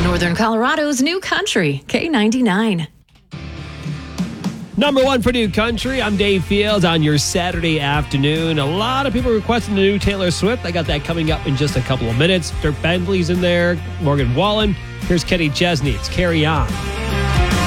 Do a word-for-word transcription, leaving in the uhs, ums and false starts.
Northern Colorado's new country, K ninety-nine. Number one for New Country. I'm Dave Fields on your Saturday afternoon. A lot of people requesting the new Taylor Swift. I got that coming up in just a couple of minutes. Dirk Bentley's in there. Morgan Wallen. Here's Kenny Chesney. It's Carry On.